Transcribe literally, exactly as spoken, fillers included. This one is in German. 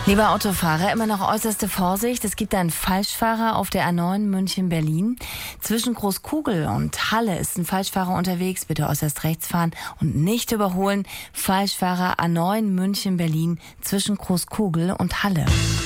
Lieber Autofahrer, immer noch äußerste Vorsicht. Es gibt einen Falschfahrer auf der A neun München-Berlin. Zwischen Großkugel und Halle ist ein Falschfahrer unterwegs. Bitte äußerst rechts fahren und nicht überholen. Falschfahrer A neun München-Berlin zwischen Großkugel und Halle.